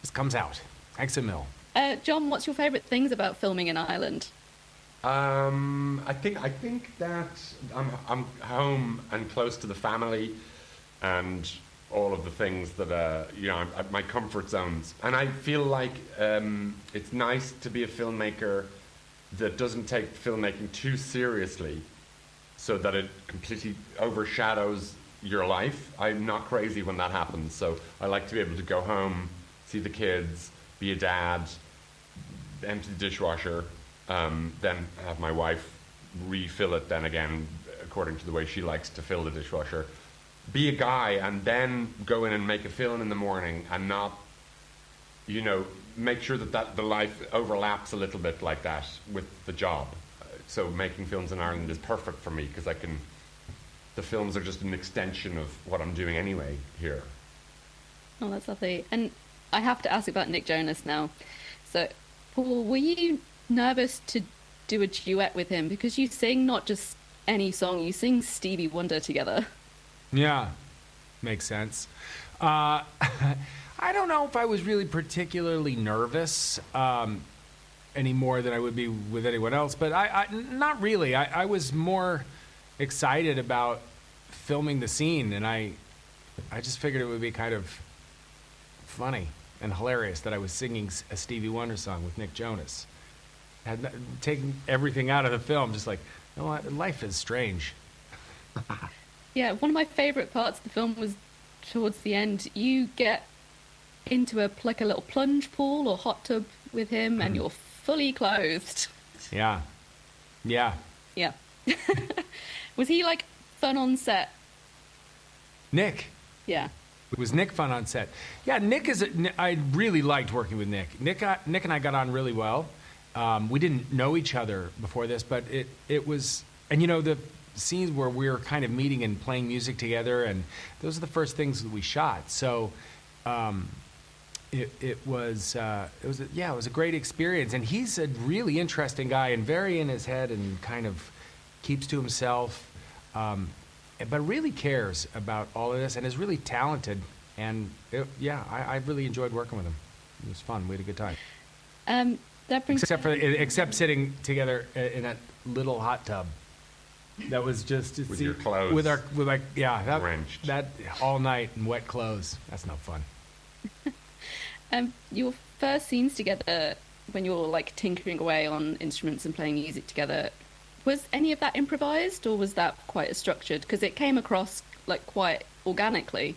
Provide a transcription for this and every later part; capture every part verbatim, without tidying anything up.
comes out. Thanks a mil. Uh, John, what's your favourite things about filming in Ireland? Um, I think I think that I'm I'm home and close to the family, and all of the things that uh, you know, I'm, my comfort zones. And I feel like um, it's nice to be a filmmaker that doesn't take filmmaking too seriously, so that it completely overshadows your life. I'm not crazy when that happens, so I like to be able to go home, see the kids, be a dad, empty the dishwasher, um, then have my wife refill it then again according to the way she likes to fill the dishwasher. Be a guy and then go in and make a film in the morning, and not, you know, make sure that, that the life overlaps a little bit like that with the job. Uh, so making films in Ireland is perfect for me, because I can, the films are just an extension of what I'm doing anyway here. Oh, that's lovely. And I have to ask about Nick Jonas now. So, Paul, were you nervous to do a duet with him? Because you sing not just any song, you sing Stevie Wonder together. Yeah, makes sense. Uh, I don't know if I was really particularly nervous um, any more than I would be with anyone else, but I, I not really. I, I was more excited about filming the scene, and I, I just figured it would be kind of funny and hilarious that I was singing a Stevie Wonder song with Nick Jonas. I had taken everything out of the film, just like, you know what, life is strange. Yeah, one of my favourite parts of the film was towards the end. You get into a like a little plunge pool or hot tub with him, and you're fully clothed. Yeah, yeah, yeah. Was he like fun on set? Nick. Yeah. Was Nick fun on set? Yeah, Nick is. A, I really liked working with Nick. Nick, got, Nick and I got on really well. Um, we didn't know each other before this, but it it was, and you know the scenes where we were kind of meeting and playing music together, and those are the first things that we shot. So, um, it it was uh, it was a, yeah, it was a great experience. And he's a really interesting guy and very in his head and kind of keeps to himself. Um, but really cares about all of this and is really talented. And it, yeah, I, I really enjoyed working with him. It was fun. We had a good time. Um, that brings except for except sitting together in a little hot tub. That was just to with see, your clothes with our with like yeah that, drenched. that all night in wet clothes. That's no fun. um, your first scenes together when you were like tinkering away on instruments and playing music together. Was any of that improvised, or was that quite structured? Because it came across like quite organically.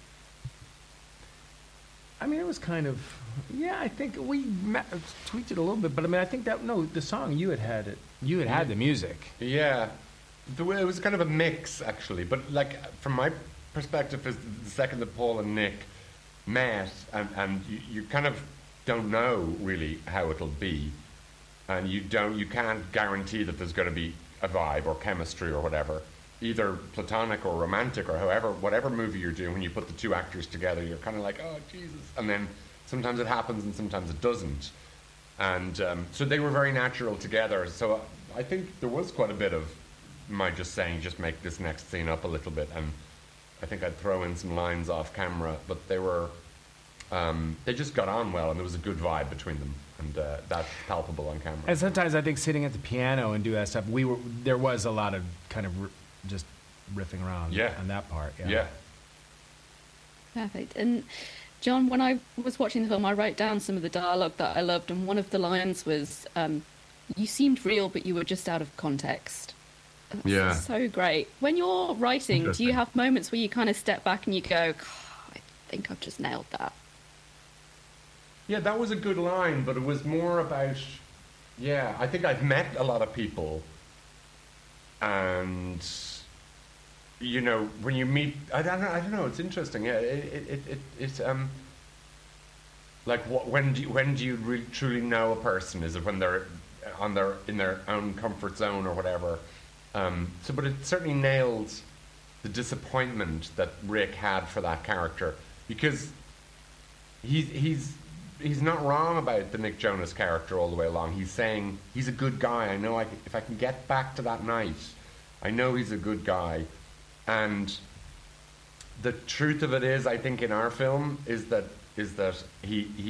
I mean, it was kind of, yeah. I think we met, tweaked it a little bit, but I mean, I think that no, the song you had had it, you had had the music. Yeah, the way it was kind of a mix actually. But like from my perspective, is the second that Paul and Nick met, and and you, you kind of don't know really how it'll be, and you don't, you can't guarantee that there's going to be a vibe or chemistry or whatever, either platonic or romantic or however, whatever movie you're doing, when you put the two actors together, you're kind of like, oh, Jesus. And then sometimes it happens and sometimes it doesn't. And um, so they were very natural together. So I think there was quite a bit of my just saying, just make this next scene up a little bit. And I think I'd throw in some lines off camera, but they were, um, they just got on well, and there was a good vibe between them. And uh, that's palpable on camera. And sometimes I think sitting at the piano and do that stuff, we were there was a lot of kind of r- just riffing around yeah. on that part. Yeah. yeah. Perfect. And John, when I was watching the film, I wrote down some of the dialogue that I loved, and one of the lines was, um, "You seemed real, but you were just out of context." That's yeah. so great. When you're writing, do you have moments where you kind of step back and you go, "I think I've just nailed that"? Yeah, that was a good line, but it was more about, yeah, I think I've met a lot of people, and, you know, when you meet, I don't know, I don't know, it's interesting, yeah, it, it, it, it's, um, like, what, when do you, when do you re- truly know a person? Is it when they're on their, in their own comfort zone or whatever? Um, so, but it certainly nailed the disappointment that Rick had for that character, because he's, he's, he's not wrong about the Nick Jonas character all the way along. He's saying he's a good guy. I know I can, if I can get back to that night, I know he's a good guy. And the truth of it is, I think in our film is that is that he he